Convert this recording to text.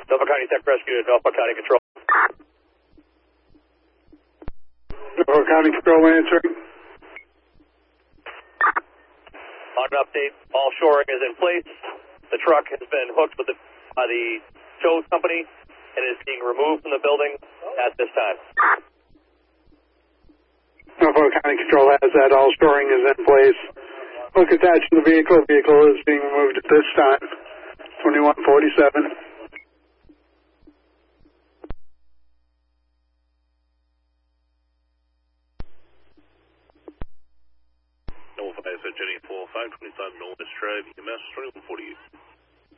Norfolk County Tech Rescue, Norfolk County Control. Norfolk County Control answering. On an update, all shoring is in place. The truck has been hooked with by the tow company and is being removed from the building at this time. Norfolk County Control has that. All shoring is in place. Hook attached to the vehicle. The vehicle is being removed at this time. 2147. Norfolk Jenny 4525 Northwest Drive, EMS 2148.